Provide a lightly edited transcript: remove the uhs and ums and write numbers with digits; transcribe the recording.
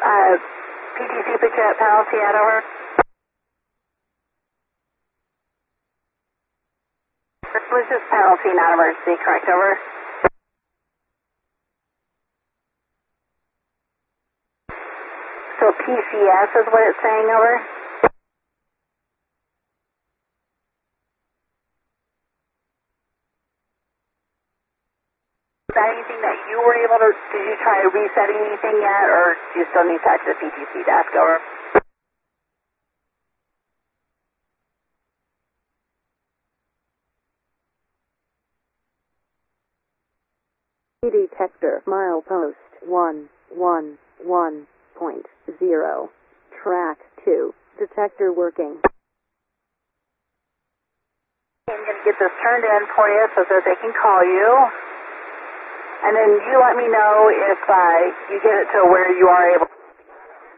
PTC picture at panel Seattle, over. This was just panel C, not emergency, correct, over. So PCS is what it's saying, over. Is that anything that you were able to, did you try resetting anything yet, or do you still need to touch the PTC desk, over? Detector milepost 111.0. Track 2. Detector working. I'm going to get this turned in for you so that they can call you. And then you let me know if you get it to where you are able to